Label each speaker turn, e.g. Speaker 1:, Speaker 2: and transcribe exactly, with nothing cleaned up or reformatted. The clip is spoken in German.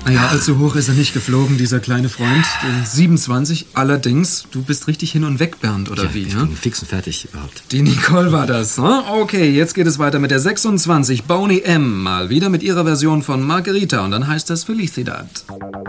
Speaker 1: Naja, allzu hoch ist er nicht geflogen, dieser kleine Freund. Die siebenundzwanzig, allerdings, du bist richtig hin und weg, Bernd, oder
Speaker 2: ja,
Speaker 1: wie?
Speaker 2: Ich
Speaker 1: ja?
Speaker 2: bin fix und fertig überhaupt.
Speaker 1: Die Nicole war das. Hm? Okay, jetzt geht es weiter mit der sechsundzwanzig, Boney M. Mal wieder mit ihrer Version von Margarita und dann heißt das Felicidad.